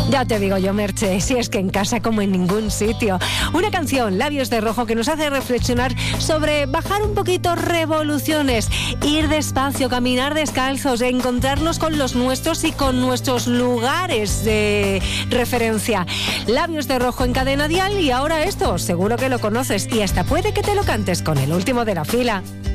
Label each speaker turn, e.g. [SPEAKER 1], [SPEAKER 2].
[SPEAKER 1] Ya te digo yo, Merche, si es que en casa como en ningún sitio. Una canción, Labios de Rojo, que nos hace reflexionar sobre bajar un poquito revoluciones, ir despacio, caminar descalzos, encontrarnos con los nuestros y con nuestros lugares de referencia. Labios de Rojo en Cadena Dial, y ahora esto, seguro que lo conoces y hasta puede que te lo cantes con el último de la fila.